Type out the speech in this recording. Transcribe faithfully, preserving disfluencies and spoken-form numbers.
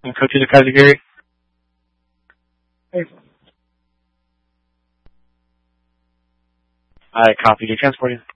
And code two to Kaiser Gary. Hey. I copied you. Transporting.